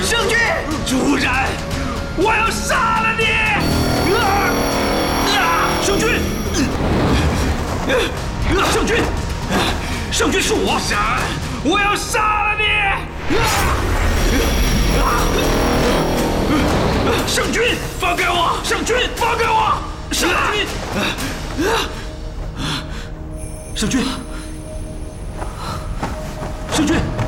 圣君， 主人，我要杀了你！圣君，圣君，圣君恕我！神，我要杀了你！圣君，放开我！圣君，放开我！圣君，圣君，圣君。